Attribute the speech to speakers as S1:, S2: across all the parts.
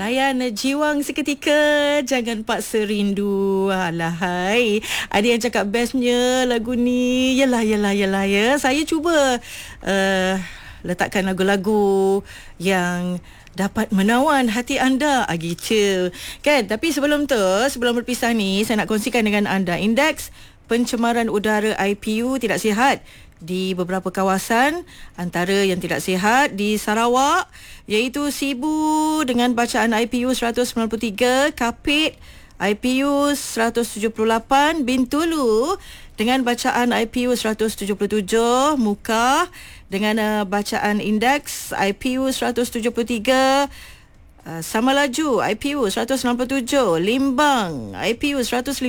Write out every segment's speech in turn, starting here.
S1: Layan jiwang seketika, jangan paksa rindu. Alahai, ada yang cakap bestnya lagu ni. Yalah ya. Saya cuba letakkan lagu-lagu yang dapat menawan hati anda, gitu kan. Tapi sebelum berpisah ni, saya nak kongsikan dengan anda indeks pencemaran udara IPU tidak sihat di beberapa kawasan. Antara yang tidak sihat di Sarawak iaitu Sibu dengan bacaan IPU 193, Kapit IPU 178, Bintulu dengan bacaan IPU 177, Mukah dengan bacaan indeks IPU 173, Samalaju IPU 167, Limbang IPU 156,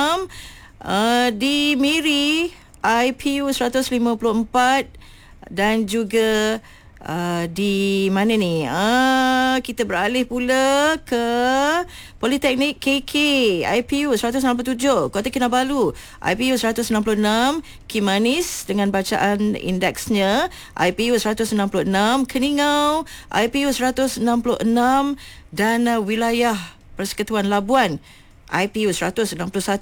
S1: di Miri IPU 154 dan juga di mana ni? Kita beralih pula ke Politeknik KK IPU 167, Kota Kinabalu IPU 166, Kimanis dengan bacaan indeksnya IPU 166, Keningau IPU 166 dan wilayah Persekutuan Labuan IPU 161.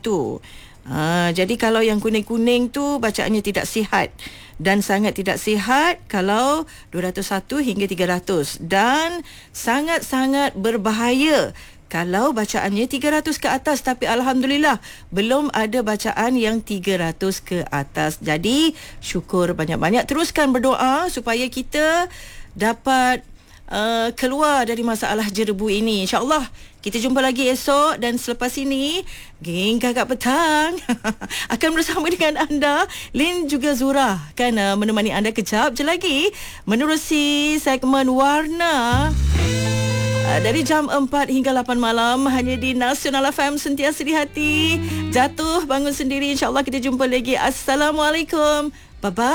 S1: Jadi kalau yang kuning-kuning tu bacaannya tidak sihat dan sangat tidak sihat kalau 201 hingga 300, dan sangat-sangat berbahaya kalau bacaannya 300 ke atas. Tapi alhamdulillah belum ada bacaan yang 300 ke atas. Jadi syukur banyak-banyak. Teruskan berdoa supaya kita dapat keluar dari masalah jerebu ini. InsyaAllah kita jumpa lagi esok, dan selepas ini geng Kakak Petang akan bersama dengan anda. Lin juga Zura kan menemani anda kejap je lagi menerusi segmen Warna dari jam 4 hingga 8 malam hanya di Nasional FM. Sentiasa di hati, jatuh bangun sendiri. InsyaAllah kita jumpa lagi. Assalamualaikum. Bye-bye.